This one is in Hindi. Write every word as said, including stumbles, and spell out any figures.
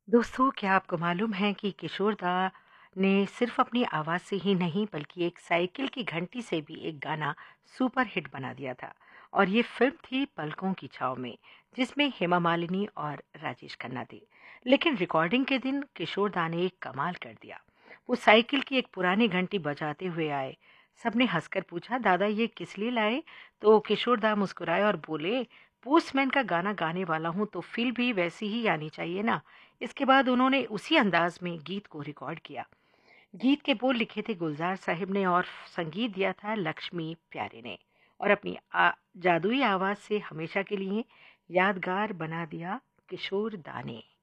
दोस्तों, क्या आपको मालूम है कि किशोर दा ने सिर्फ अपनी आवाज़ से ही नहीं बल्कि एक साइकिल की घंटी से भी एक गाना सुपर हिट बना दिया था। और ये फिल्म थी पलकों की छाँव में, जिसमें हेमा मालिनी और राजेश खन्ना थे। लेकिन रिकॉर्डिंग के दिन किशोर दा ने एक कमाल कर दिया। वो साइकिल की एक पुरानी घंटी बजाते हुए आए। सबने हंसकर पूछा, दादा ये किस लिए लाए? तो किशोर दा मुस्कुराए और बोले, पोस्टमैन का गाना गाने वाला हूँ तो फील भी वैसी ही आनी चाहिए ना। इसके बाद उन्होंने उसी अंदाज में गीत को रिकॉर्ड किया। गीत के बोल लिखे थे गुलजार साहिब ने और संगीत दिया था लक्ष्मी प्यारे ने। और अपनी आ, जादुई आवाज से हमेशा के लिए यादगार बना दिया किशोर दा ने।